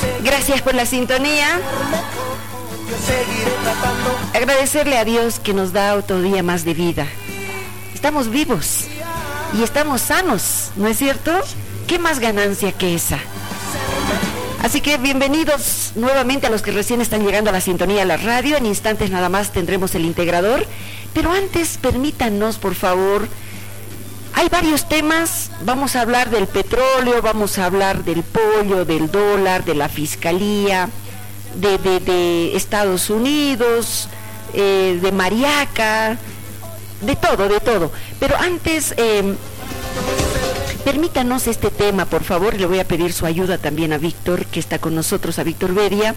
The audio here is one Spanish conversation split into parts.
Gracias por la sintonía. Agradecerle a Dios que nos da otro día más de vida. Estamos vivos y estamos sanos, ¿no es cierto? ¿Qué más ganancia que esa? Así que bienvenidos nuevamente a los que recién están llegando a la sintonía de la radio. En instantes nada más tendremos el integrador, pero antes permítanos, por favor, hay varios temas. Vamos a hablar del petróleo, vamos a hablar del pollo, del dólar, de la fiscalía, de Estados Unidos, de Mariaca, de todo. Pero antes, permítanos este tema, por favor. Le voy a pedir su ayuda también a Víctor, que está con nosotros, a Víctor Bedia.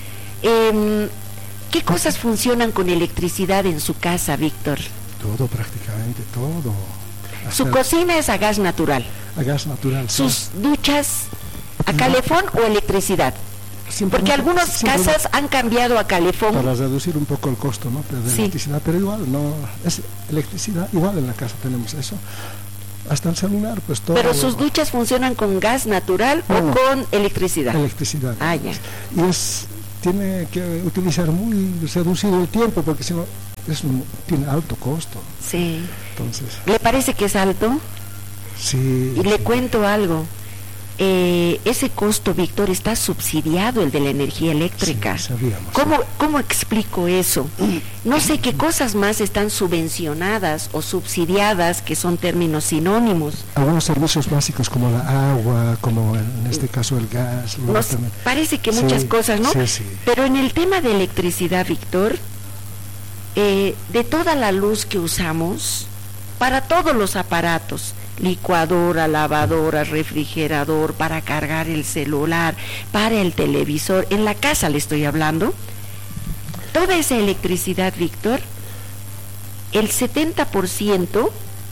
¿Qué cosas funcionan con electricidad en su casa, Víctor? Todo, prácticamente todo. Su cocina es a gas natural. A gas natural. Sus duchas a calefón o electricidad. Porque algunas casas han cambiado a calefón. Para reducir un poco el costo, ¿no? Pero de electricidad, pero igual, no es electricidad, igual en la casa tenemos eso. Hasta el celular, pues todo. Pero sus duchas funcionan con gas natural o con electricidad. Electricidad. Ah, ya. Y tiene que utilizar muy reducido el tiempo, porque si no tiene alto costo. Sí. Entonces. ¿Le parece que es alto? Sí. Y le cuento algo. Ese costo, Víctor, está subsidiado, el de la energía eléctrica. Sí, sabíamos. ¿Cómo explico eso? No sé qué cosas más están subvencionadas o subsidiadas, que son términos sinónimos. Algunos servicios básicos como la agua, como en este caso el gas. Parece que muchas cosas, ¿no? Sí. Pero en el tema de electricidad, Víctor, de toda la luz que usamos, para todos los aparatos, licuadora, lavadora, refrigerador, para cargar el celular, para el televisor, en la casa le estoy hablando, toda esa electricidad, Víctor, el 70%,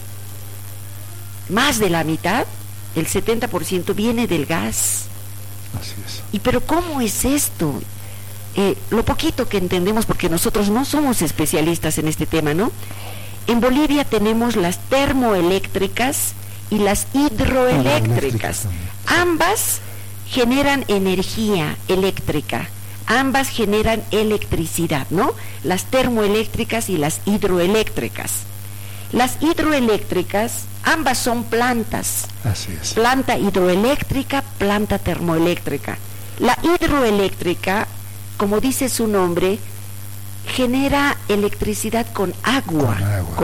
más de la mitad, el 70% viene del gas. Así es. ¿Y pero cómo es esto? Lo poquito que entendemos, porque nosotros no somos especialistas en este tema, ¿no? En Bolivia tenemos las termoeléctricas y las hidroeléctricas. Ambas generan energía eléctrica, ambas generan electricidad, ¿no? Las termoeléctricas y las hidroeléctricas. Las hidroeléctricas, ambas son plantas. Así es. Planta hidroeléctrica, planta termoeléctrica. La hidroeléctrica, como dice su nombre, genera electricidad con agua.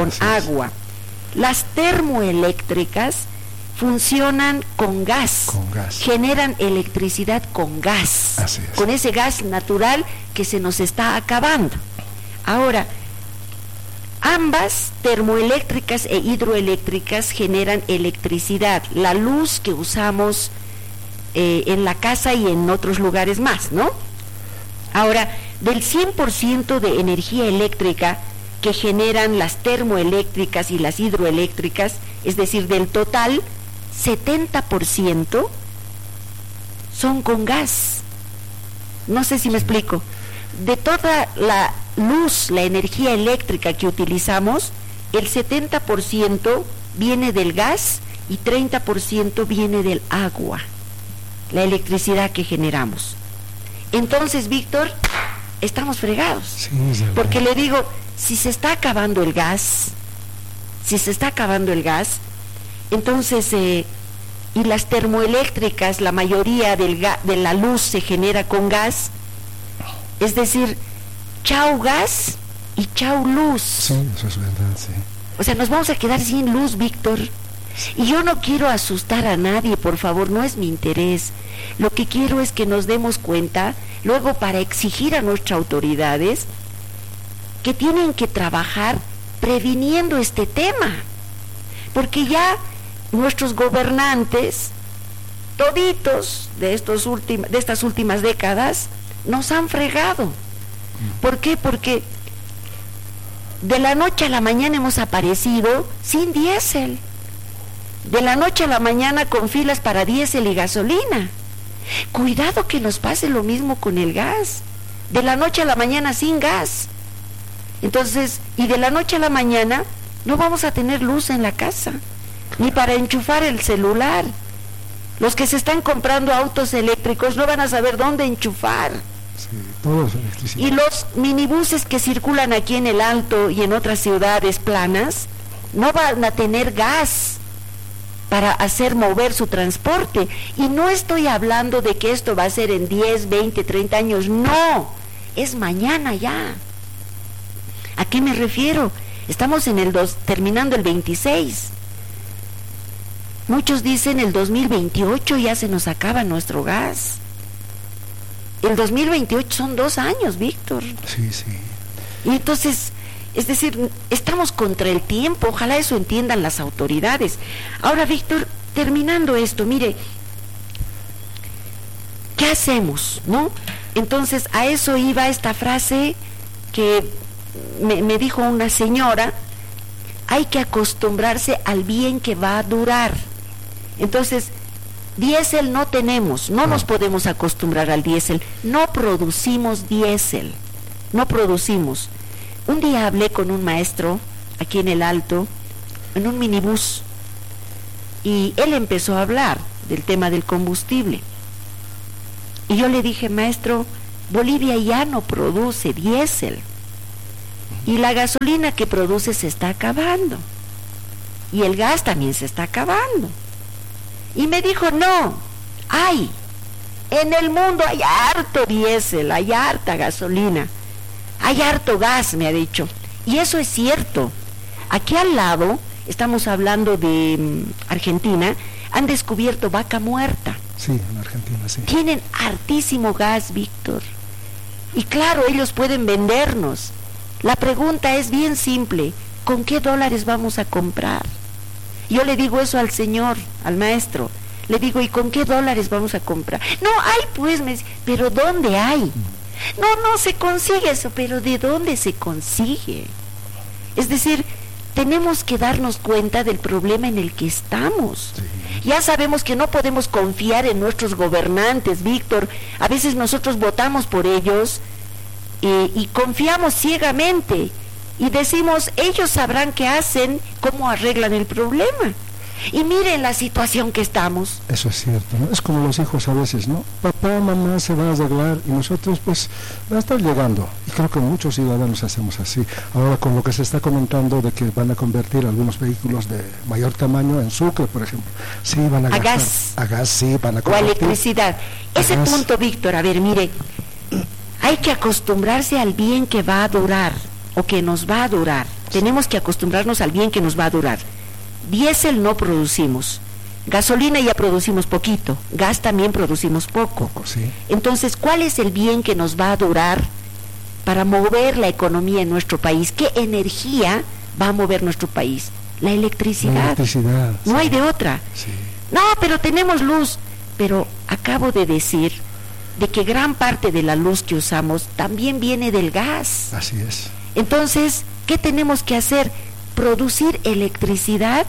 Las termoeléctricas funcionan con gas. Generan electricidad con gas. Así es. Con ese gas natural que se nos está acabando. Ahora, ambas, termoeléctricas e hidroeléctricas, generan electricidad, la luz que usamos en la casa y en otros lugares más, ¿no? Ahora, del 100% de energía eléctrica que generan las termoeléctricas y las hidroeléctricas, es decir, del total, 70% son con gas. No sé si me explico. De toda la luz, la energía eléctrica que utilizamos, el 70% viene del gas y 30% viene del agua, la electricidad que generamos. Entonces, Víctor, estamos fregados. Sí, porque le digo, si se está acabando el gas, entonces, y las termoeléctricas, la mayoría de la luz se genera con gas, es decir, chau gas y chau luz. Sí, eso es verdad, sí. O sea, nos vamos a quedar sin luz, Víctor. Y yo no quiero asustar a nadie, por favor, no es mi interés. Lo que quiero es que nos demos cuenta, luego para exigir a nuestras autoridades que tienen que trabajar previniendo este tema. Porque ya nuestros gobernantes, toditos de estas últimas décadas, nos han fregado. ¿Por qué? Porque de la noche a la mañana hemos aparecido sin diésel. De la noche a la mañana con filas para diésel y gasolina. Cuidado que nos pase lo mismo con el gas. De la noche a la mañana sin gas. Entonces, y de la noche a la mañana no vamos a tener luz en la casa, ni para enchufar el celular. Los que se están comprando autos eléctricos no van a saber dónde enchufar. Sí, todo es electricidad. Y los minibuses que circulan aquí en el Alto y en otras ciudades planas no van a tener gas para hacer mover su transporte. Y no estoy hablando de que esto va a ser en 10, 20, 30 años, no, es mañana ya. ¿A qué me refiero? Estamos terminando el 26. Muchos dicen el 2028 ya se nos acaba nuestro gas. El 2028 son 2 años, Víctor. Sí, sí. Y entonces, es decir, estamos contra el tiempo, ojalá eso entiendan las autoridades. Ahora, Víctor, terminando esto, mire, ¿qué hacemos, no? Entonces, a eso iba esta frase que me dijo una señora: hay que acostumbrarse al bien que va a durar. Entonces, diésel no tenemos, no nos podemos acostumbrar al diésel, no producimos diésel, no producimos. Un día hablé con un maestro aquí en el Alto, en un minibús, y él empezó a hablar del tema del combustible. Y yo le dije: maestro, Bolivia ya no produce diésel, y la gasolina que produce se está acabando, y el gas también se está acabando. Y me dijo: no, en el mundo hay harto diésel, hay harta gasolina, hay harto gas, me ha dicho. Y eso es cierto. Aquí al lado, estamos hablando de Argentina, han descubierto Vaca Muerta. Sí, en Argentina, sí. Tienen hartísimo gas, Víctor. Y claro, ellos pueden vendernos. La pregunta es bien simple: ¿con qué dólares vamos a comprar? Yo le digo eso al señor, al maestro. Le digo: ¿y con qué dólares vamos a comprar? No, hay pues, pero ¿dónde hay? No se consigue eso, pero ¿de dónde se consigue? Es decir, tenemos que darnos cuenta del problema en el que estamos. Sí. Ya sabemos que no podemos confiar en nuestros gobernantes, Víctor. A veces nosotros votamos por ellos y confiamos ciegamente. Y decimos: ellos sabrán qué hacen, cómo arreglan el problema. Y miren la situación que estamos. Eso es cierto, ¿no? Es como los hijos a veces, ¿no? Papá, mamá se van a arreglar y nosotros pues van a estar llegando. Y creo que muchos ciudadanos hacemos así. Ahora con lo que se está comentando de que van a convertir algunos vehículos de mayor tamaño en Sucre, por ejemplo. Sí, van a gastar. Gas. A gas, sí, van a convertir. O a electricidad. Ese gas. Punto, Víctor, a ver, mire, hay que acostumbrarse al bien que va a durar, o que nos va a durar. Tenemos que acostumbrarnos al bien que nos va a durar. Diésel no producimos, gasolina ya producimos poquito, gas también producimos poco. Sí. Entonces, ¿cuál es el bien que nos va a durar para mover la economía en nuestro país? ¿Qué energía va a mover nuestro país? La electricidad. La electricidad. No hay de otra. Sí. No, pero tenemos luz. Pero acabo de decir de que gran parte de la luz que usamos también viene del gas. Así es. Entonces, ¿qué tenemos que hacer? Producir electricidad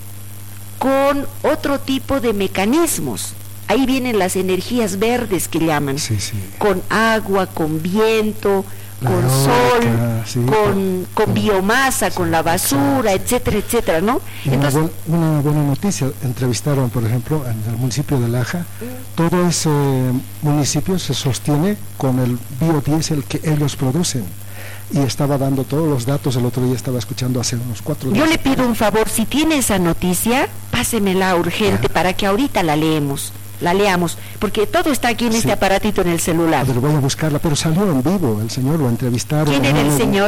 con otro tipo de mecanismos. Ahí vienen las energías verdes que llaman. Sí, sí. Con agua, con viento, la con eólica, sol, sí, con biomasa, sí, con la basura, sí, etcétera, etcétera, ¿no? Entonces, una buena noticia, entrevistaron, por ejemplo, en el municipio de Laja, todo ese municipio se sostiene con el biodiesel que ellos producen. Y estaba dando todos los datos, el otro día estaba escuchando hace unos 4 días. Yo le pido un favor, si tiene esa noticia, pásemela urgente para que ahorita la leamos, porque todo está aquí en este aparatito en el celular. Pero voy a buscarla, pero salió en vivo, el señor lo entrevistaron. ¿Quién era el señor?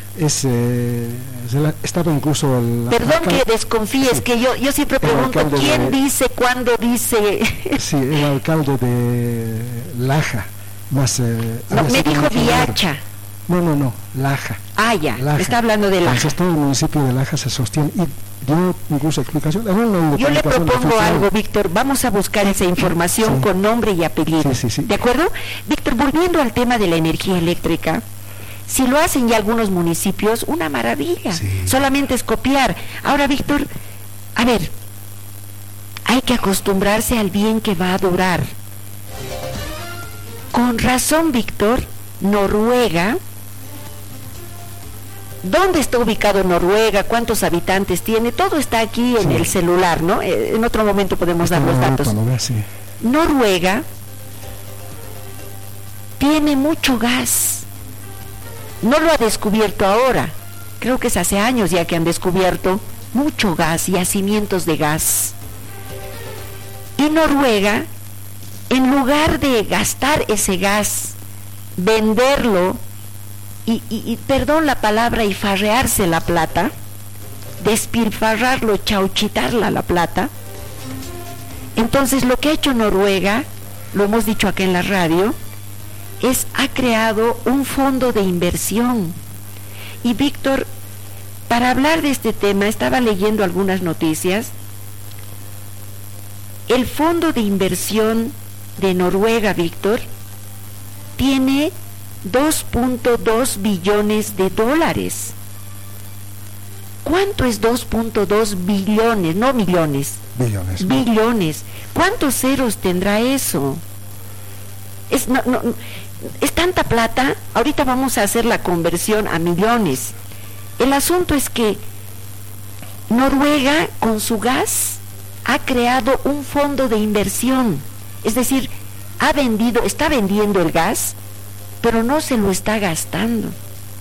Estaba incluso Perdón que desconfíes, que yo siempre pregunto quién dice, cuándo dice. Sí, el alcalde de Laja, más me dijo Viacha. No, Laja. Ah, ya, Laja. Está hablando de Laja. Entonces todo el municipio de Laja se sostiene y dio incluso explicación. Yo le propongo algo, Víctor, vamos a buscar esa información con nombre y apellido. Sí. ¿De acuerdo? Víctor, volviendo al tema de la energía eléctrica, si lo hacen ya algunos municipios, una maravilla. Sí. Solamente es copiar. Ahora, Víctor, a ver, hay que acostumbrarse al bien que va a durar. Con razón, Víctor, Noruega ¿Dónde está ubicado Noruega? ¿Cuántos habitantes tiene? Todo está aquí en el celular, ¿no? En otro momento podemos dar los datos. Noruega tiene mucho gas. No lo ha descubierto ahora. Creo que es hace años ya que han descubierto mucho gas, yacimientos de gas. Y Noruega, en lugar de gastar ese gas, venderlo, y perdón la palabra, y farrearse la plata, despilfarrarlo, chauchitarla la plata, entonces lo que ha hecho Noruega, lo hemos dicho acá en la radio, ha creado un fondo de inversión. Y Víctor, para hablar de este tema, estaba leyendo algunas noticias. El fondo de inversión de Noruega, Víctor, tiene 2.2 billones de dólares. ¿Cuánto es 2.2 billones? No millones. Billones. Billones. ¿Cuántos ceros tendrá eso? Es tanta plata. Ahorita vamos a hacer la conversión a millones. El asunto es que Noruega, con su gas, ha creado un fondo de inversión. Es decir, está vendiendo el gas, pero no se lo está gastando.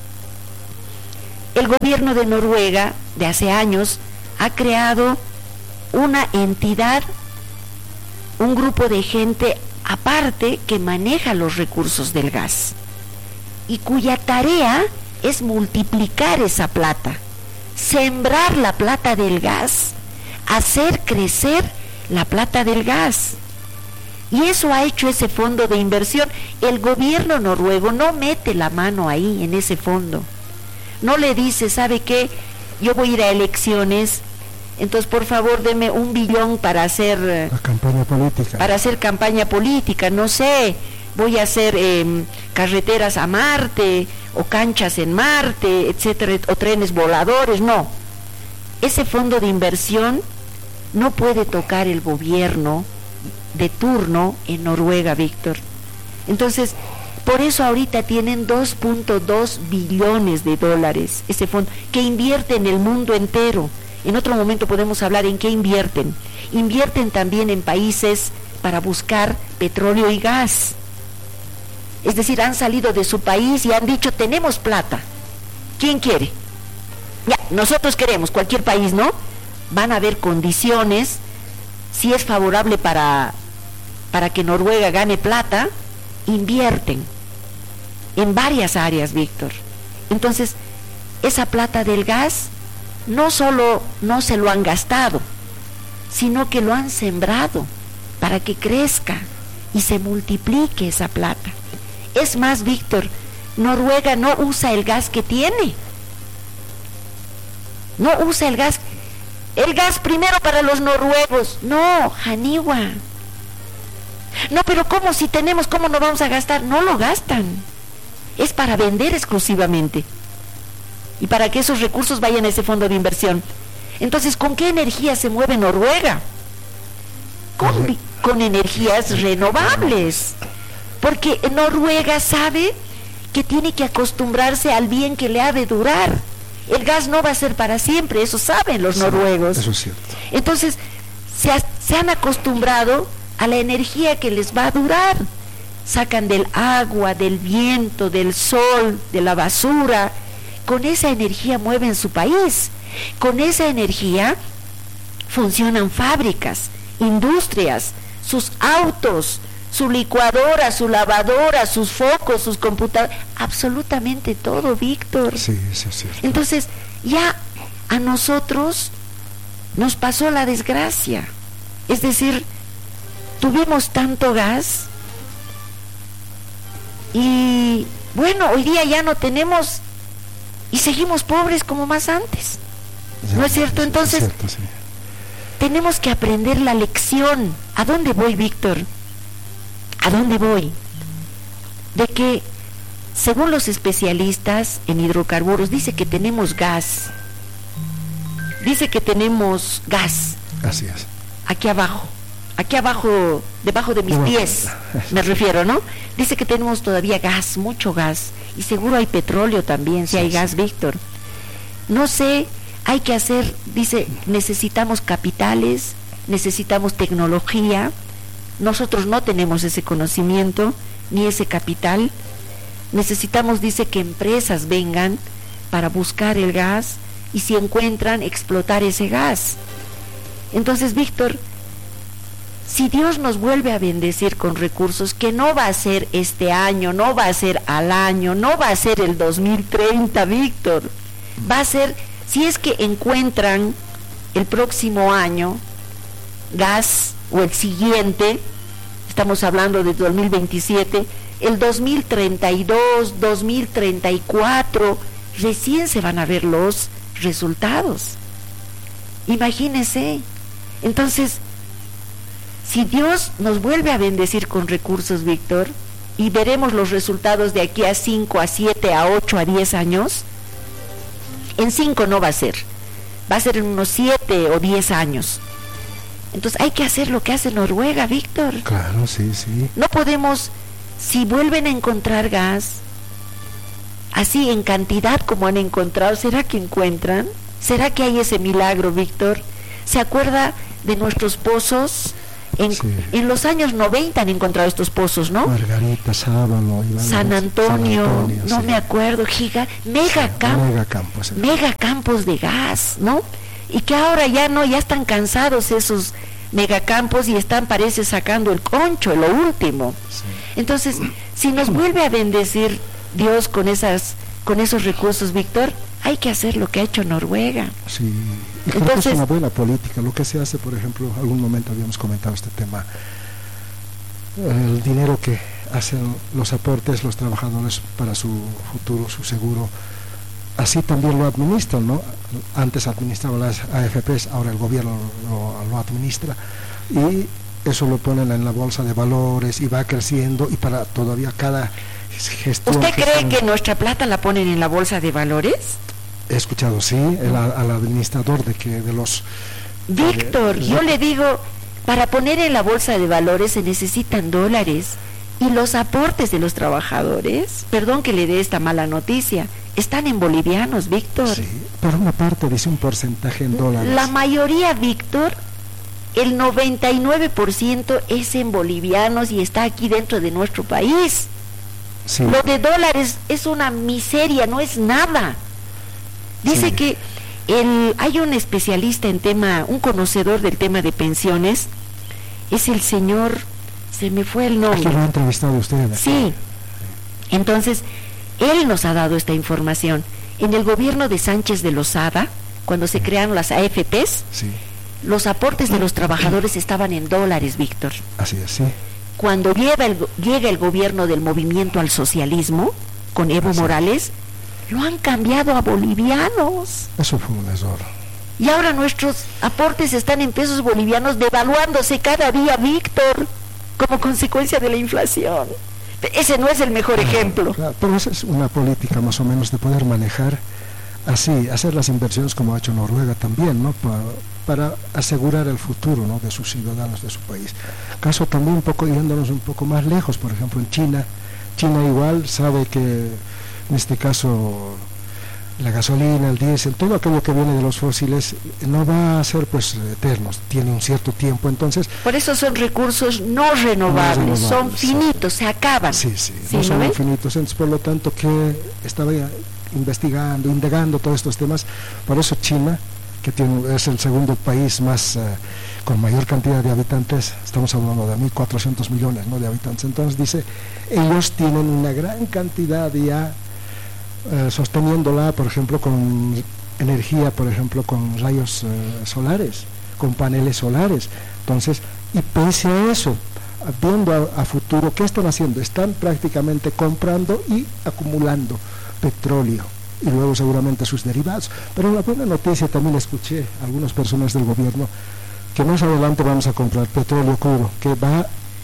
El gobierno de Noruega, de hace años, ha creado una entidad, un grupo de gente aparte que maneja los recursos del gas y cuya tarea es multiplicar esa plata, sembrar la plata del gas, hacer crecer la plata del gas. Y eso ha hecho ese fondo de inversión. El gobierno noruego no mete la mano ahí en ese fondo. No le dice, ¿sabe qué? Yo voy a ir a elecciones, entonces por favor deme 1 billón para hacer la campaña política. Para hacer campaña política, no sé, voy a hacer carreteras a Marte, o canchas en Marte, etcétera, o trenes voladores. No. Ese fondo de inversión no puede tocar el gobierno de turno en Noruega, Víctor. Entonces, por eso ahorita tienen 2.2 billones de dólares, ese fondo, que invierte en el mundo entero. En otro momento podemos hablar en qué invierten. Invierten también en países para buscar petróleo y gas. Es decir, han salido de su país y han dicho, tenemos plata. ¿Quién quiere? Ya, nosotros queremos, cualquier país, ¿no? Van a haber condiciones. Si es favorable para que Noruega gane plata, invierten en varias áreas, Víctor. Entonces, esa plata del gas no solo no se lo han gastado, sino que lo han sembrado para que crezca y se multiplique esa plata. Es más, Víctor, Noruega no usa el gas que tiene. No usa el gas primero para los noruegos. No, Janiwa. No, pero ¿cómo si tenemos, cómo no vamos a gastar? No lo gastan. Es para vender exclusivamente. Y para que esos recursos vayan a ese fondo de inversión. Entonces, ¿con qué energía se mueve Noruega? Con energías renovables. Porque Noruega sabe que tiene que acostumbrarse al bien que le ha de durar. El gas no va a ser para siempre, eso saben los noruegos. Eso es cierto. Entonces, se han acostumbrado a la energía que les va a durar. Sacan del agua, del viento, del sol, de la basura. Con esa energía mueven su país. Con esa energía funcionan fábricas, industrias, sus autos, su licuadora, su lavadora, sus focos, sus computadoras, absolutamente todo, Víctor. Sí, eso es cierto. Entonces, ya a nosotros nos pasó la desgracia. Es decir, tuvimos tanto gas y bueno, hoy día ya no tenemos y seguimos pobres como más antes. Ya, ¿no es cierto? Entonces, es cierto, sí. Tenemos que aprender la lección. ¿A dónde voy, Víctor? ¿A dónde voy? De que, según los especialistas en hidrocarburos, dice que tenemos gas. Dice que tenemos gas. Así es. Aquí abajo, debajo de mis pies, me refiero, ¿no? Dice que tenemos todavía gas, mucho gas. Y seguro hay petróleo también, si hay gas, Víctor. No sé, hay que hacer, dice, necesitamos capitales, necesitamos tecnología. Nosotros no tenemos ese conocimiento ni ese capital. Necesitamos, dice, que empresas vengan para buscar el gas y si encuentran, explotar ese gas. Entonces, Víctor, si Dios nos vuelve a bendecir con recursos, que no va a ser este año, no va a ser al año, no va a ser el 2030, Víctor, va a ser, si es que encuentran el próximo año gas o el siguiente, estamos hablando de 2027, el 2032, 2034, recién se van a ver los resultados. Imagínense. Entonces, si Dios nos vuelve a bendecir con recursos, Víctor, y veremos los resultados de aquí a 5, a 7, a 8, a 10 años, en 5 no va a ser en unos 7 o 10 años. Entonces hay que hacer lo que hace Noruega, Víctor. Claro, sí. No podemos, si vuelven a encontrar gas, así en cantidad como han encontrado, ¿será que encuentran? ¿Será que hay ese milagro, Víctor? ¿Se acuerda de nuestros pozos? En los años 90 han encontrado estos pozos, ¿no? Margarita, Sábalo, San Antonio, no me acuerdo, megacampos de gas, ¿no? Y que ahora ya están cansados esos megacampos y están, parece, sacando el concho, lo último. Sí. Entonces, si nos vuelve a bendecir Dios con esos recursos, Víctor, hay que hacer lo que ha hecho Noruega. Sí, y creo que es una buena política. Lo que se hace, por ejemplo, algún momento habíamos comentado este tema, el dinero que hacen los aportes los trabajadores para su futuro, su seguro, así también lo administran, ¿no? Antes administraban las AFPs, ahora el gobierno lo administra, y eso lo ponen en la bolsa de valores y va creciendo, y para todavía cada gestión... ¿Usted cree que nuestra plata la ponen en la bolsa de valores? He escuchado, sí, al administrador de los... Víctor, yo le digo, para poner en la bolsa de valores se necesitan dólares, y los aportes de los trabajadores, perdón que le dé esta mala noticia, están en bolivianos, Víctor. Sí, pero una parte dice un porcentaje en dólares. La mayoría, Víctor, el 99% es en bolivianos y está aquí dentro de nuestro país. Sí. Lo de dólares es una miseria, no es nada. Dice que hay un especialista en un conocedor del tema de pensiones, es el señor, se me fue el nombre. Aquí lo ha entrevistado usted. Sí, entonces, él nos ha dado esta información. En el gobierno de Sánchez de Lozada, cuando se crearon las AFPs, los aportes de los trabajadores estaban en dólares, Víctor. Así es, sí. Cuando llega el gobierno del movimiento al socialismo, con Evo Morales, lo han cambiado a bolivianos. Eso fue un error. Y ahora nuestros aportes están en pesos bolivianos, devaluándose cada día, Víctor, como consecuencia de la inflación. Ese no es el mejor ejemplo. Claro, pero esa es una política más o menos de poder manejar así, hacer las inversiones como ha hecho Noruega también, ¿no? Para asegurar el futuro, ¿no?, de sus ciudadanos, de su país. Caso también yéndonos un poco más lejos, por ejemplo en China igual sabe que en este caso la gasolina, el diésel, todo aquello que viene de los fósiles no va a ser pues eternos, tiene un cierto tiempo, entonces... Por eso son recursos no renovables, son finitos, se acaban. Sí, no son infinitos, entonces por lo tanto que estaba investigando, indagando todos estos temas, por eso China, que es el segundo país más con mayor cantidad de habitantes, estamos hablando de 1.400 millones, ¿no?, de habitantes, entonces dice, ellos tienen una gran cantidad ya sosteniéndola, por ejemplo, con energía, por ejemplo, con rayos solares, con paneles solares. Entonces, y pese a eso, viendo a futuro, ¿qué están haciendo? Están prácticamente comprando y acumulando petróleo y luego seguramente sus derivados. Pero la buena noticia, también escuché a algunas personas del gobierno que más adelante vamos a comprar petróleo crudo, que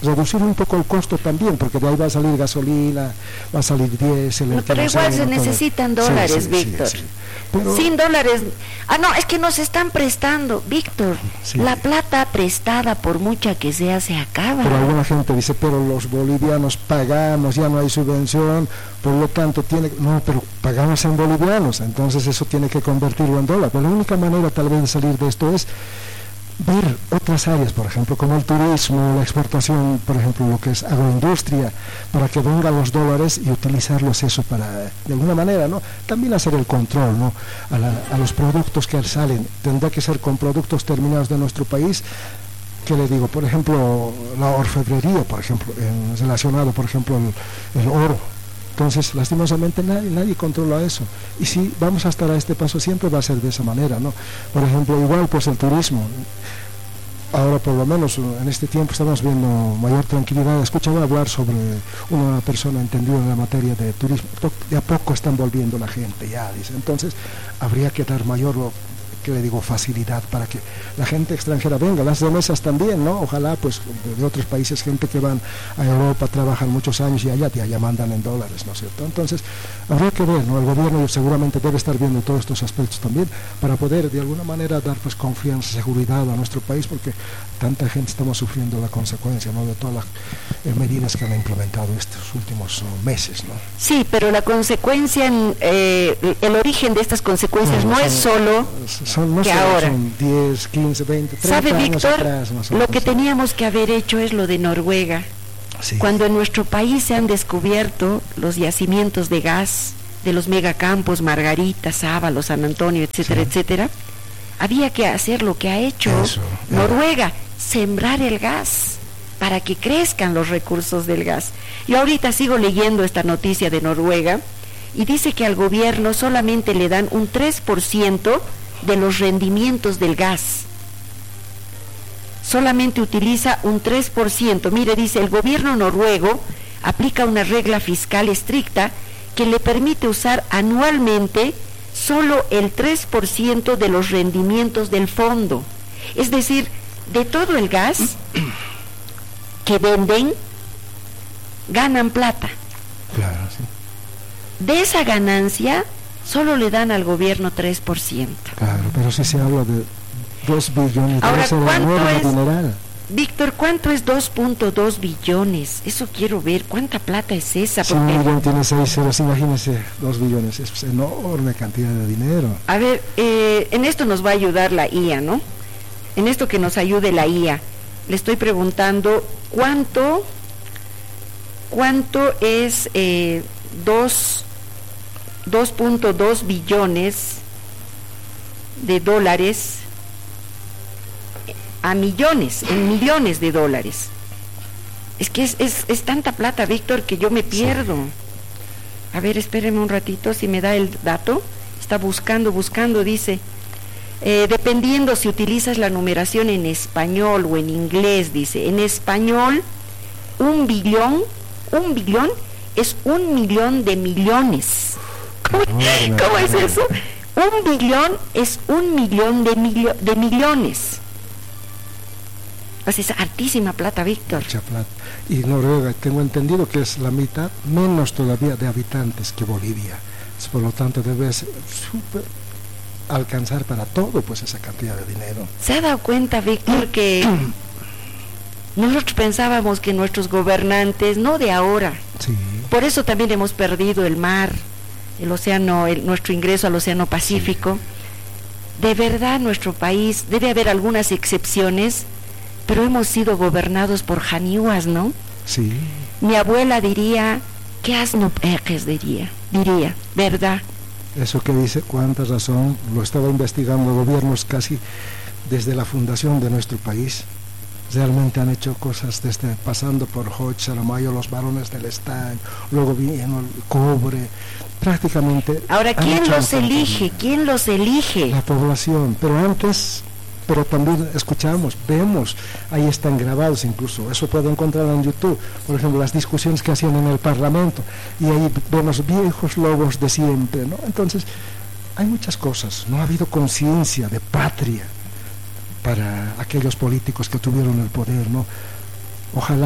reducir un poco el costo también, porque de ahí va a salir gasolina, va a salir diésel. No, pero igual se necesitan dólares, Víctor. Pero... Sin dólares. No, es que nos están prestando, Víctor. La plata prestada, por mucha que sea, se acaba. Pero alguna gente dice, pero los bolivianos pagamos, ya no hay subvención, por lo tanto tiene... No, pero pagamos en bolivianos, entonces eso tiene que convertirlo en dólar. Pero la única manera tal vez de salir de esto es ver otras áreas, por ejemplo, como el turismo, la exportación, por ejemplo, lo que es agroindustria, para que vengan los dólares y utilizarlos eso para, de alguna manera, ¿no? También hacer el control, ¿no? A los productos que salen, tendrá que ser con productos terminados de nuestro país. ¿Qué le digo? Por ejemplo, la orfebrería, por ejemplo, relacionado, por ejemplo, el oro. Entonces, lastimosamente, nadie controla eso. Y si vamos a estar a este paso, siempre va a ser de esa manera, ¿no? Por ejemplo, igual, pues el turismo. Ahora, por lo menos, en este tiempo estamos viendo mayor tranquilidad. Escuchaba hablar sobre una persona entendida en la materia de turismo. De a poco están volviendo la gente, ya, dice. Entonces, habría que dar mayor... que le digo, facilidad para que la gente extranjera venga, las remesas también, ¿no? Ojalá, pues, de otros países, gente que van a Europa, trabajan muchos años y allá mandan en dólares, ¿no es cierto? Entonces, habría que ver, ¿no? El gobierno seguramente debe estar viendo todos estos aspectos también, para poder, de alguna manera, dar, pues, confianza, seguridad a nuestro país, porque tanta gente estamos sufriendo la consecuencia, ¿no? De todas las medidas que han implementado estos últimos meses, ¿no? Sí, pero la consecuencia, el origen de estas consecuencias no es solo... no que solo ahora son 10, 15, 20, 30 ¿sabe, años Víctor? Atrás, lo que teníamos que haber hecho es lo de Noruega. Sí. Cuando en nuestro país se han descubierto los yacimientos de gas de los megacampos Margarita, Sábalo, San Antonio, etcétera, etcétera, había que hacer lo que ha hecho Noruega, sembrar el gas para que crezcan los recursos del gas. Yo ahorita sigo leyendo esta noticia de Noruega y dice que al gobierno solamente le dan un 3% de los rendimientos del gas. Solamente utiliza un 3%. Mire, dice, el gobierno noruego aplica una regla fiscal estricta que le permite usar anualmente solo el 3% de los rendimientos del fondo. Es decir, de todo el gas que venden, ganan plata. Claro, sí. De esa ganancia, solo le dan al gobierno 3%. Claro, pero si se habla de 2 billones, ahora, ¿cuánto es, dineral? Víctor, cuánto es 2.2 billones? Eso quiero ver, ¿cuánta plata es esa? Si un millón tiene 6 ceros, imagínense, 2 billones, es enorme cantidad de dinero. A ver, en esto nos va a ayudar la IA, ¿no? En esto que nos ayude la IA. Le estoy preguntando, ¿cuánto es 2.2 billones de dólares a millones, en millones de dólares? Es que es tanta plata, Víctor, que yo me pierdo. Sí. A ver, espéreme un ratito, si me da el dato. Está buscando, dice, dependiendo si utilizas la numeración en español o en inglés, dice, en español, un billón es 1 millón de millones. ¿Cómo es eso? 1 billón es 1 millón de millones. Pues es hartísima plata, Víctor. Mucha plata. Y Noruega, tengo entendido que es la mitad menos todavía de habitantes que Bolivia. Por lo tanto, debe alcanzar para todo, pues, esa cantidad de dinero. ¿Se ha dado cuenta, Víctor, que nosotros pensábamos que nuestros gobernantes, no de ahora, sí, por eso también hemos perdido el mar, el océano, nuestro ingreso al océano Pacífico? Sí. De verdad, nuestro país, debe haber algunas excepciones, pero hemos sido gobernados por janiuas, ¿no? Sí. Mi abuela diría, ¿qué asno peques? Diría, ¿verdad? Eso que dice, cuánta razón, lo estaba investigando gobiernos casi desde la fundación de nuestro país. Realmente han hecho cosas desde pasando por Hoyt, Saramayo, los varones del estaño, luego vino el cobre, prácticamente. Ahora, ¿quién los elige? ¿Quién los elige? La población, pero también escuchamos, vemos, ahí están grabados incluso, eso puedo encontrar en YouTube, por ejemplo, las discusiones que hacían en el Parlamento, y ahí vemos viejos lobos de siempre, ¿no? Entonces, hay muchas cosas, no ha habido conciencia de patria para aquellos políticos que tuvieron el poder, ¿no? Ojalá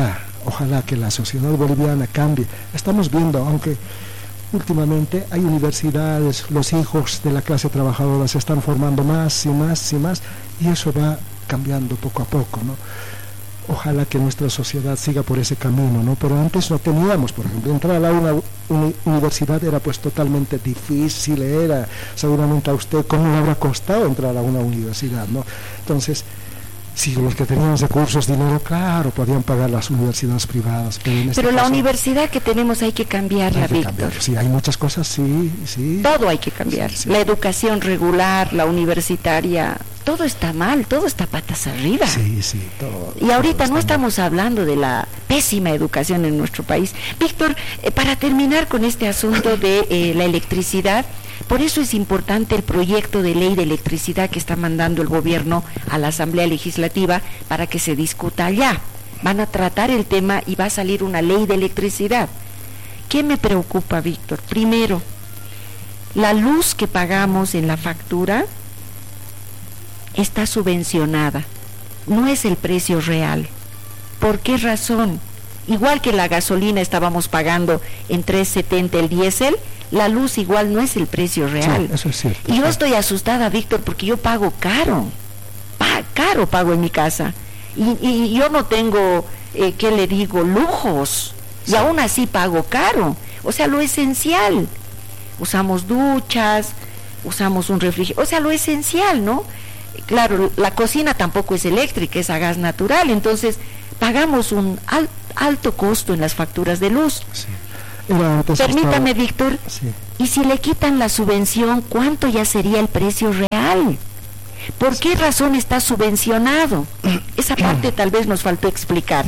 Ojalá que la sociedad boliviana cambie. Estamos viendo, aunque últimamente hay universidades, los hijos de la clase trabajadora se están formando más y más y más, y eso va cambiando poco a poco, ¿no? Ojalá que nuestra sociedad siga por ese camino, ¿no? Pero antes no teníamos, por ejemplo, entrar a una universidad era pues totalmente difícil, era seguramente a usted cómo le habrá costado entrar a una universidad, ¿no? Entonces, si los que tenían recursos, dinero, claro, podían pagar las universidades privadas. Pero la universidad que tenemos hay que cambiarla, Víctor. Sí, hay muchas cosas, sí. Todo hay que cambiar. Sí. La educación regular, la universitaria, todo está mal, todo está patas arriba. Sí, todo. Y ahorita no estamos hablando de la pésima educación en nuestro país. Víctor, para terminar con este asunto de la electricidad, por eso es importante el proyecto de ley de electricidad que está mandando el gobierno a la Asamblea Legislativa para que se discuta allá. Van a tratar el tema y va a salir una ley de electricidad. ¿Qué me preocupa, Víctor? Primero, la luz que pagamos en la factura está subvencionada, no es el precio real. ¿Por qué razón? Igual que la gasolina estábamos pagando en 3.70 el diésel, la luz igual no es el precio real. Sí, eso es cierto. Y yo estoy asustada, Víctor, porque yo pago caro. Caro pago en mi casa. Y yo no tengo, ¿qué le digo?, lujos. Sí. Y aún así pago caro. O sea, lo esencial. Usamos duchas, usamos un refrigerador. O sea, lo esencial, ¿no? Claro, la cocina tampoco es eléctrica, es a gas natural. Entonces, pagamos un alto costo en las facturas de luz. Sí. Permítame, Víctor, sí. Y si le quitan la subvención, ¿cuánto ya sería el precio real? ¿Por qué razón está subvencionado? Esa parte tal vez nos faltó explicar.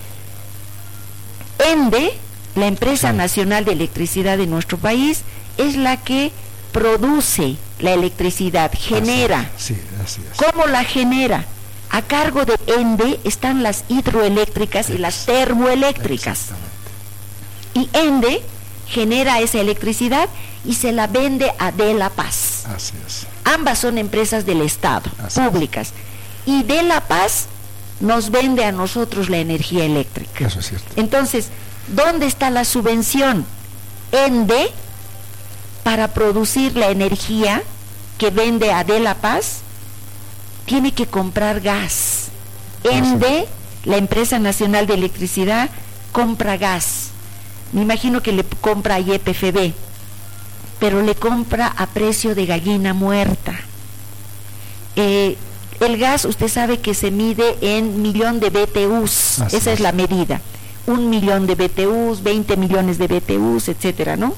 ENDE, la empresa nacional de electricidad de nuestro país, es la que produce la electricidad, genera. Así es. ¿Cómo la genera? A cargo de ENDE están las hidroeléctricas y las termoeléctricas. Y ENDE genera esa electricidad y se la vende a De La Paz. Así es. Ambas son empresas del Estado, públicas. Y De La Paz nos vende a nosotros la energía eléctrica. Eso es cierto. Entonces, ¿dónde está la subvención? ENDE, para producir la energía que vende a De La Paz, tiene que comprar gas. ENDE, la empresa nacional de electricidad, compra gas. Me imagino que le compra a YPFB, pero le compra a precio de gallina muerta. El gas, usted sabe que se mide en 1.000.000 de BTUs, esa es la medida. 1.000.000 de BTUs, 20 millones de BTUs, etcétera, ¿no?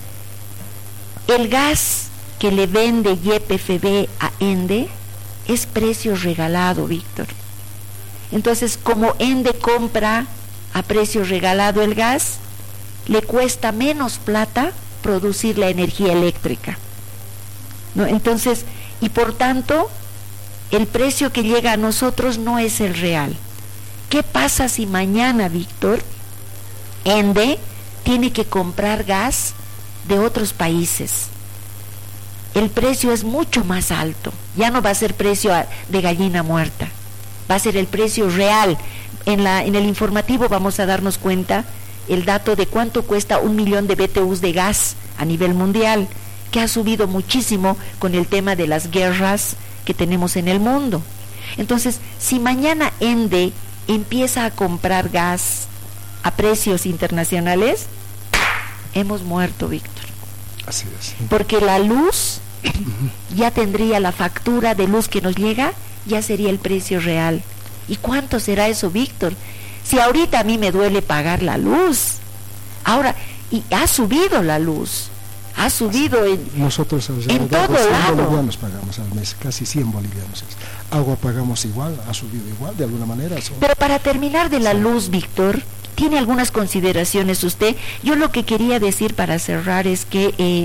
El gas que le vende YPFB a ENDE es precio regalado, Víctor. Entonces, como ENDE compra a precio regalado el gas, le cuesta menos plata producir la energía eléctrica, ¿no? Entonces, y por tanto, el precio que llega a nosotros no es el real. ¿Qué pasa si mañana, Víctor, ENDE tiene que comprar gas de otros países? El precio es mucho más alto, ya no va a ser precio de gallina muerta, va a ser el precio real. En el informativo vamos a darnos cuenta el dato de cuánto cuesta 1.000.000 de BTUs de gas a nivel mundial, que ha subido muchísimo con el tema de las guerras que tenemos en el mundo. Entonces, si mañana ENDE empieza a comprar gas a precios internacionales, hemos muerto, Víctor. Así es. Porque la luz ya tendría la factura de luz que nos llega, ya sería el precio real. ¿Y cuánto será eso, Víctor? Si ahorita a mí me duele pagar la luz, ahora, y ha subido la luz, ha subido nosotros en todo lado. 100 bolivianos pagamos al mes, casi 100 bolivianos. Agua pagamos igual, ha subido igual, de alguna manera. Pero para terminar de la luz, Víctor, ¿tiene algunas consideraciones usted? Yo lo que quería decir para cerrar es que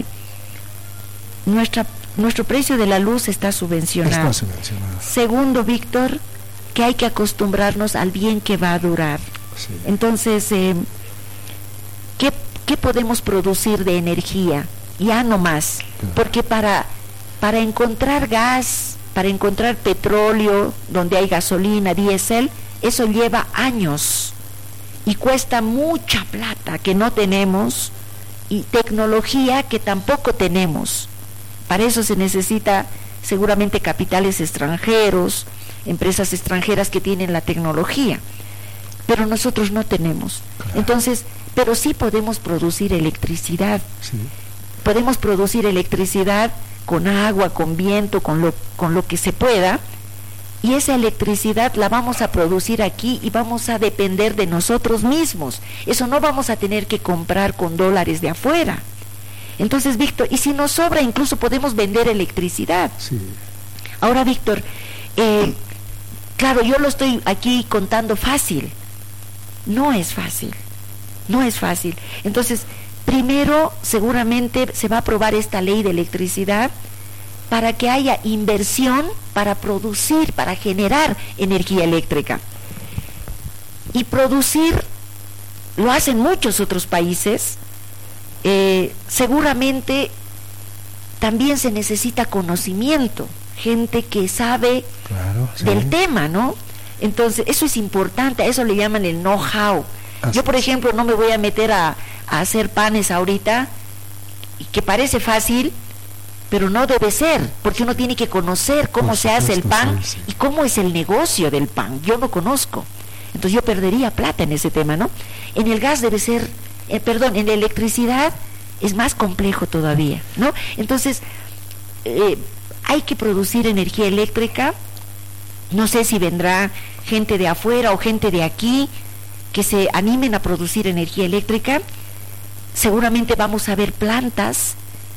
nuestro precio de la luz está subvencionado. Está subvencionado. Segundo, Víctor, que hay que acostumbrarnos al bien que va a durar. Sí. Entonces, ¿qué podemos producir de energía? Ya no más, porque para encontrar gas, para encontrar petróleo, donde hay gasolina, diésel, eso lleva años. y cuesta mucha plata que no tenemos y tecnología que tampoco tenemos. Para eso se necesita seguramente capitales extranjeros, empresas extranjeras que tienen la tecnología, pero nosotros no tenemos. Claro. Entonces, pero sí podemos producir electricidad. Sí. Podemos producir electricidad con agua, con viento, con lo que se pueda, y esa electricidad la vamos a producir aquí y vamos a depender de nosotros mismos. Eso no vamos a tener que comprar con dólares de afuera. Entonces, Víctor, y si nos sobra, incluso podemos vender electricidad. Sí. Ahora, Víctor, claro, yo lo estoy aquí contando fácil. No es fácil. No es fácil. Entonces, primero, seguramente se va a aprobar esta ley de electricidad para que haya inversión para producir, para generar energía eléctrica. Y producir, lo hacen muchos otros países. Seguramente también se necesita conocimiento, gente que sabe del tema, ¿no? Entonces, eso es importante, a eso le llaman el know-how. Yo, por ejemplo, no me voy a meter a hacer panes ahorita, que parece fácil, pero no debe ser, porque uno tiene que conocer cómo se hace el pan y cómo es el negocio del pan. Yo no conozco, entonces yo perdería plata en ese tema, ¿no? En el gas debe ser, en la electricidad es más complejo todavía, ¿no? Entonces, hay que producir energía eléctrica. No sé si vendrá gente de afuera o gente de aquí que se animen a producir energía eléctrica. Seguramente vamos a ver plantas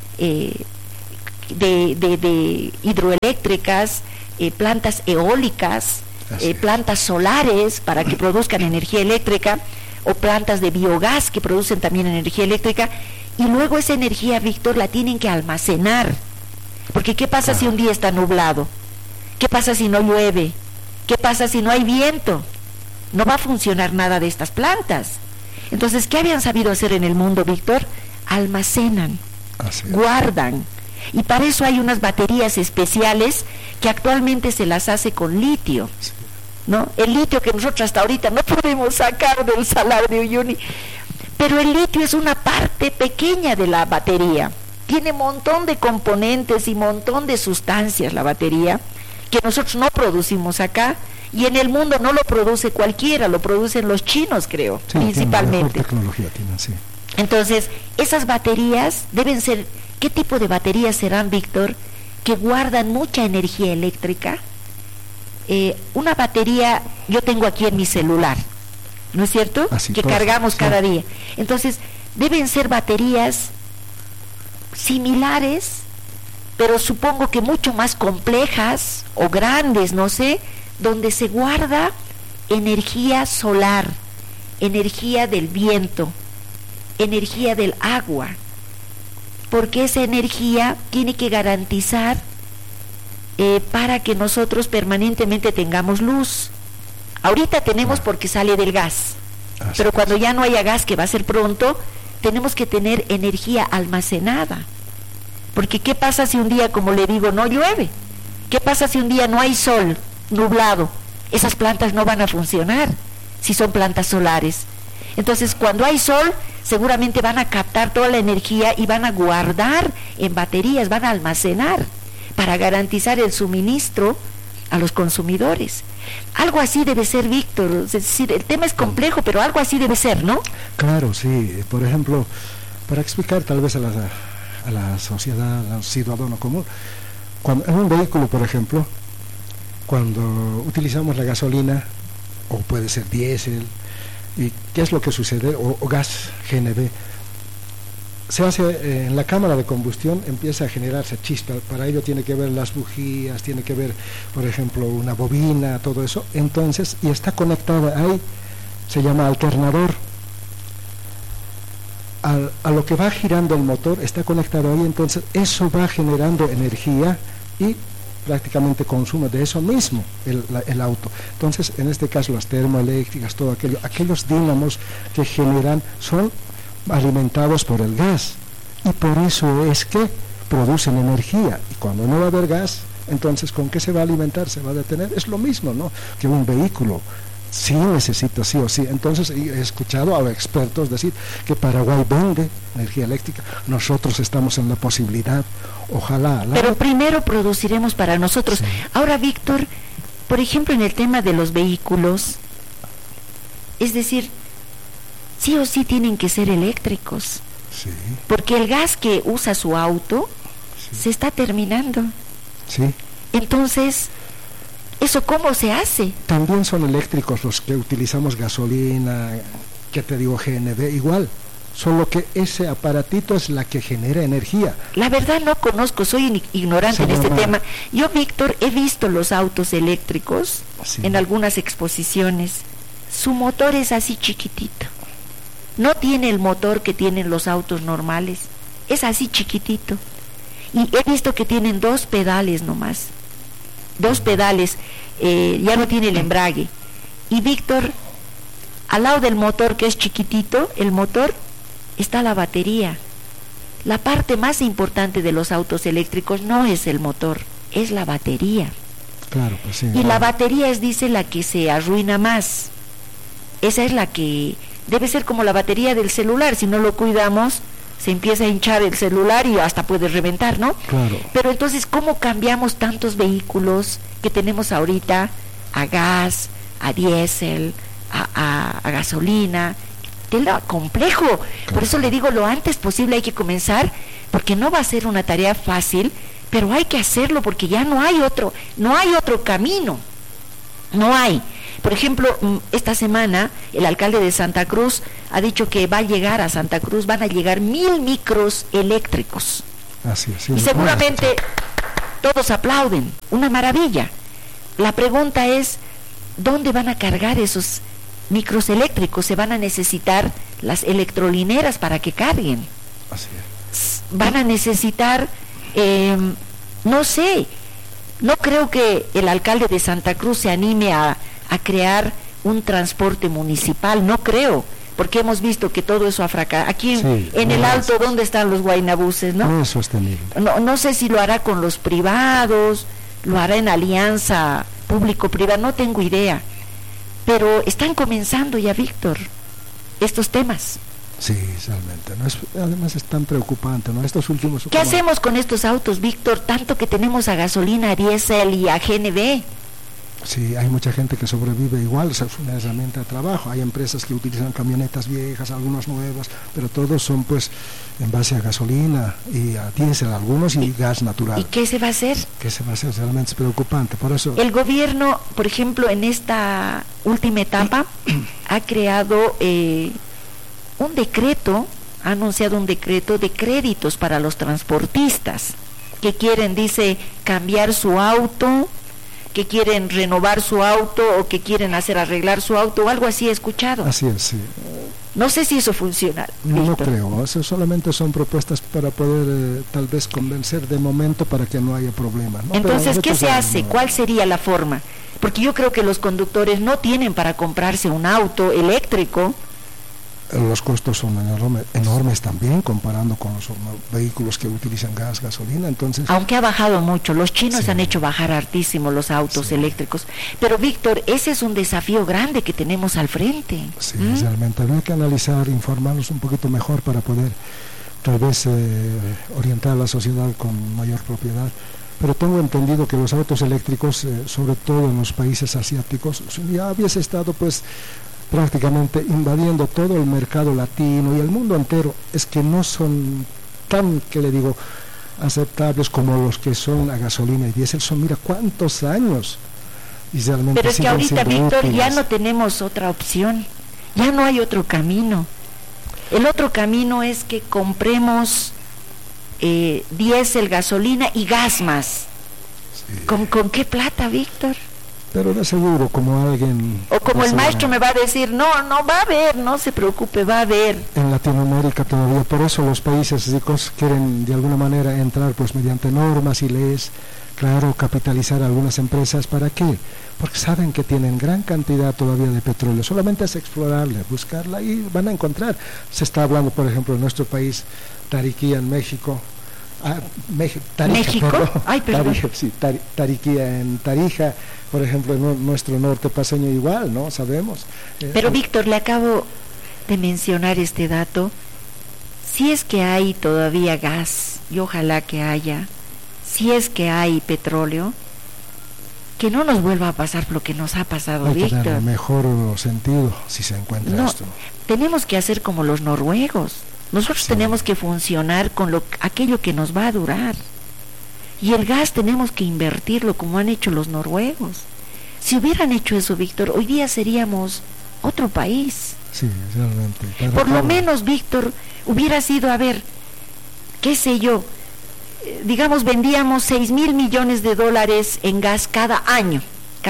de hidroeléctricas, plantas eólicas, plantas solares para que produzcan energía eléctrica, o plantas de biogás que producen también energía eléctrica, y luego esa energía, Víctor, la tienen que almacenar, porque ¿qué pasa si un día está nublado? ¿Qué pasa si no llueve? ¿Qué pasa si no hay viento? No va a funcionar nada de estas plantas. Entonces, ¿qué habían sabido hacer en el mundo, Víctor? Almacenan, guardan, y para eso hay unas baterías especiales que actualmente se las hace con litio, ¿no? El litio que nosotros hasta ahorita no podemos sacar del Salar de Uyuni, pero el litio es una parte pequeña de la batería. Tiene montón de componentes y montón de sustancias la batería que nosotros no producimos acá, y en el mundo no lo produce cualquiera, lo producen los chinos, creo, principalmente. Tecnología tienen, sí. Entonces, esas baterías deben ser, ¿qué tipo de baterías serán, Víctor? Que guardan mucha energía eléctrica. Una batería, yo tengo aquí en mi celular, ¿no es cierto? Que cargamos cada día. Entonces, deben ser baterías similares, pero supongo que mucho más complejas o grandes, no sé, donde se guarda energía solar, energía del viento, energía del agua, porque esa energía tiene que garantizar para que nosotros permanentemente tengamos luz. Ahorita tenemos porque sale del gas, pero cuando ya no haya gas, que va a ser pronto, tenemos que tener energía almacenada, porque ¿qué pasa si un día, como le digo, no llueve? ¿Qué pasa si un día no hay sol, nublado? Esas plantas no van a funcionar si son plantas solares. Entonces, cuando hay sol, seguramente van a captar toda la energía y van a guardar en baterías, van a almacenar para garantizar el suministro a los consumidores. Algo así debe ser, Víctor. Es decir, el tema es complejo, pero algo así debe ser, ¿no? Claro, sí. Por ejemplo, para explicar tal vez a la sociedad, al ciudadano común, cuando en un vehículo, por ejemplo, cuando utilizamos la gasolina, o puede ser diésel, ¿y qué es lo que sucede? O gas GNV, se hace en la cámara de combustión, empieza a generarse chispa. Para ello tiene que ver las bujías, tiene que ver, por ejemplo, una bobina, todo eso. Entonces, y está conectada ahí, se llama alternador. A lo que va girando el motor está conectado ahí, entonces eso va generando energía y prácticamente consume de eso mismo el auto. Entonces, en este caso, las termoeléctricas, todo aquellos dínamos que generan son alimentados por el gas, y por eso es que producen energía. Y cuando no va a haber gas, entonces ¿con qué se va a alimentar? Se va a detener. Es lo mismo, ¿no?, que un vehículo. sí necesita sí o sí. Entonces he escuchado a expertos decir que Paraguay vende energía eléctrica, nosotros estamos en la posibilidad, ojalá. Pero primero produciremos para nosotros. Sí. Ahora, Víctor, por ejemplo, en el tema de los vehículos, es decir, sí o sí tienen que ser eléctricos. Sí. Porque el gas que usa su auto se está terminando. Sí. Entonces, ¿eso cómo se hace? También son eléctricos los que utilizamos gasolina, que te digo GNV, igual. Solo que ese aparatito es la que genera energía. La verdad no conozco, soy ignorante en este tema. Yo, Víctor, he visto los autos eléctricos en algunas exposiciones. Su motor es así chiquitito. No tiene el motor que tienen los autos normales. Es así chiquitito. Y he visto que tienen 2 pedales nomás. 2 pedales, ya no tiene el embrague. Y Víctor, al lado del motor que es chiquitito, el motor, está la batería. La parte más importante de los autos eléctricos no es el motor, es la batería. Claro, pues sí. Y la batería es, dice, la que se arruina más. Esa es la que debe ser como la batería del celular. Si no lo cuidamos, se empieza a hinchar el celular y hasta puede reventar, ¿no? Claro. Pero entonces, ¿cómo cambiamos tantos vehículos que tenemos ahorita a gas, a diésel, a gasolina? Tela complejo. Claro. Por eso le digo, lo antes posible hay que comenzar, porque no va a ser una tarea fácil, pero hay que hacerlo porque ya no hay otro camino. No hay. Por ejemplo, esta semana el alcalde de Santa Cruz ha dicho que va a llegar a Santa Cruz, van a llegar 1000 micros eléctricos. Así es. Y seguramente todos aplauden, una maravilla. La pregunta es, ¿dónde van a cargar esos micros eléctricos? Se van a necesitar las electrolineras para que carguen. Así es. Van a necesitar, no sé, no creo que el alcalde de Santa Cruz se anime a crear un transporte municipal, no creo, porque hemos visto que todo eso ha fracasado. Aquí en el Alto, ¿dónde están los guaynabuses, no? No es sostenible. No sé si lo hará con los privados, lo hará en alianza público-privada, no tengo idea. Pero están comenzando ya, Víctor, estos temas. Sí, realmente. Además es tan preocupante, ¿no? Estos últimos... ¿Qué hacemos con estos autos, Víctor? Tanto que tenemos a gasolina, a diésel y a GNV. Sí, hay mucha gente que sobrevive igual, es una herramienta de trabajo. Hay empresas que utilizan camionetas viejas, algunas nuevas, pero todos son pues en base a gasolina y a diésel, algunos y gas natural. ¿Y qué se va a hacer? ¿Qué se va a hacer? Realmente es preocupante. Por eso el gobierno, por ejemplo, en esta última etapa ha creado un decreto, ha anunciado un decreto de créditos para los transportistas que quieren, dice, cambiar su auto, que quieren renovar su auto o que quieren arreglar su auto o algo así he escuchado. Así es, sí. No sé si eso funciona. No creo, eso solamente son propuestas para poder tal vez convencer de momento para que no haya problemas, ¿no? Entonces, ¿qué se hace? ¿Cuál sería la forma? Porque yo creo que los conductores no tienen para comprarse un auto eléctrico. Los costos son enormes también comparando con los vehículos que utilizan gas, gasolina, entonces... Aunque ha bajado mucho, los chinos han hecho bajar hartísimo los autos eléctricos, pero Víctor, ese es un desafío grande que tenemos al frente. Sí, realmente habría que analizar, informarnos un poquito mejor para poder tal vez orientar a la sociedad con mayor propiedad. Pero tengo entendido que los autos eléctricos, sobre todo en los países asiáticos, ya hubiese estado pues prácticamente invadiendo todo el mercado latino y el mundo entero. Es que no son tan, que le digo, aceptables como los que son a gasolina y diésel. Son, mira, cuántos años. Y realmente pero es que ahorita, Víctor, ya no tenemos otra opción, ya no hay otro camino. El otro camino es que compremos diésel, gasolina y gas más. Sí. ¿Con qué plata, Víctor? Pero de seguro, como alguien... O como el maestro me va a decir, no va a haber, no se preocupe, va a haber. En Latinoamérica todavía, por eso los países ricos quieren de alguna manera entrar pues mediante normas y leyes, claro, capitalizar algunas empresas. ¿Para qué? Porque saben que tienen gran cantidad todavía de petróleo, solamente es explorarla, buscarla y van a encontrar. Se está hablando, por ejemplo, en nuestro país, Tariquía en México, México. Perdón. Ay, perdón. Tarija, sí, Tariquía en Tarija, por ejemplo, en nuestro norte paseño igual, ¿no? Sabemos. Pero Víctor, le acabo de mencionar este dato. Si es que hay todavía gas, y ojalá que haya, si es que hay petróleo, que no nos vuelva a pasar lo que nos ha pasado, hay Víctor. que darle mejor sentido si se encuentra esto. Tenemos que hacer como los noruegos. Nosotros tenemos que funcionar con aquello que nos va a durar. Y el gas tenemos que invertirlo como han hecho los noruegos. Si hubieran hecho eso, Víctor, hoy día seríamos otro país. Sí, realmente. Por lo menos, Víctor, hubiera sido, a ver, qué sé yo, digamos, vendíamos 6,000 millones de dólares en gas cada año.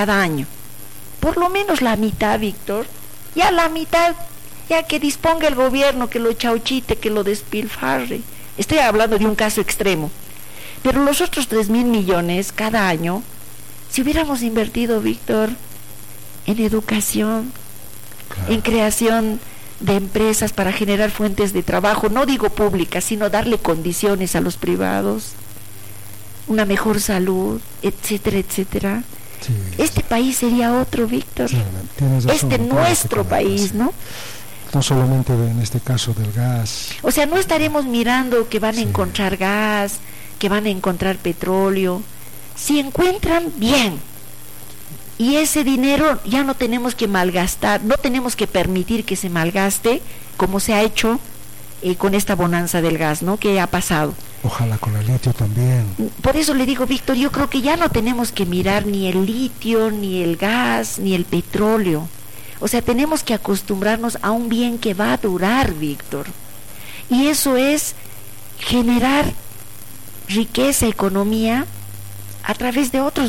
Por lo menos la mitad, Víctor, ya la mitad, ya que disponga el gobierno, que lo chauchite, que lo despilfarre. Estoy hablando de un caso extremo. Pero los otros 3,000 millones cada año, si hubiéramos invertido, Víctor, en educación, claro, en creación de empresas para generar fuentes de trabajo, no digo públicas, sino darle condiciones a los privados, una mejor salud, etcétera, etcétera. Sí, este país sería otro, Víctor. Sí, nuestro país, ¿no? No solamente en este caso del gas. O sea, no estaremos mirando que van a encontrar gas, que van a encontrar petróleo. Si encuentran, bien. Y ese dinero ya no tenemos que malgastar, no tenemos que permitir que se malgaste, como se ha hecho con esta bonanza del gas, ¿no? Que ha pasado. Ojalá con el litio también. Por eso le digo, Víctor, yo creo que ya no tenemos que mirar ni el litio, ni el gas, ni el petróleo. O sea, tenemos que acostumbrarnos a un bien que va a durar, Víctor. Y eso es generar riqueza, economía, a través de otros